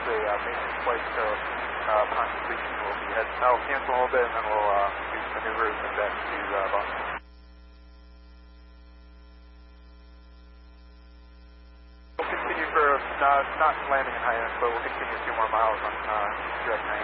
a maintenance flight, so upon completion we'll be heading south, cancel a little bit, and then we'll do some maneuvers and back to Boston. We'll continue for, not landing in Hyannis, but we'll continue a few more miles on direct 9.